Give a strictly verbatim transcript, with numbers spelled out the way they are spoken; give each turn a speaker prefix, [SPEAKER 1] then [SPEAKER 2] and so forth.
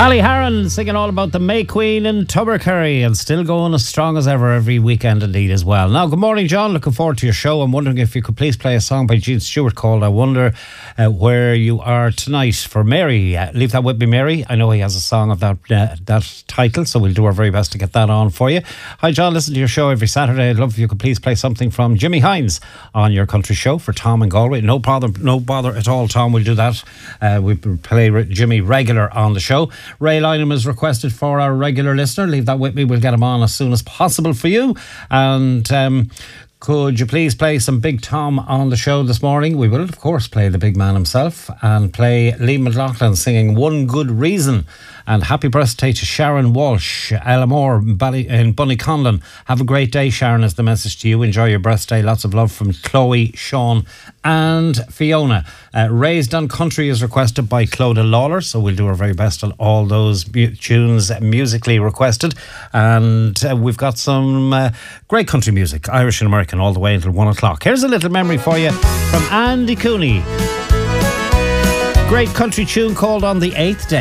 [SPEAKER 1] Ali Harron singing all about the May Queen in Tubbercurry, and still going as strong as ever every weekend indeed as well. Now, good morning, John. Looking forward to your show. I'm wondering if you could please play a song by Gene Stewart called I Wonder uh, Where You Are Tonight for Mary. Uh, leave that with me, Mary. I know he has a song of that uh, that title, so we'll do our very best to get that on for you. Hi, John. Listen to your show every Saturday. I'd love if you could please play something from Jimmy Hines on your country show for Tom and Galway. No bother, no bother at all, Tom. We'll do that. Uh, we play Jimmy regular on the show. Ray Lynham is requested for our regular listener. Leave that with me. We'll get him on as soon as possible for you. And um, could you please play some Big Tom on the show this morning? We will, of course, play the big man himself and play Liam McLaughlin singing One Good Reason. And happy birthday to Sharon Walsh, Ellamore in Bunnyconlon. Have a great day, Sharon, is the message to you. Enjoy your birthday. Lots of love from Chloe, Sean and Fiona. Uh, Raised on Country is requested by Clodagh Lawler, so we'll do our very best on all those bu- tunes musically requested. And uh, we've got some uh, great country music, Irish and American, all the way until one o'clock. Here's a little memory for you from Andy Cooney. Great country tune called On the Eighth Day.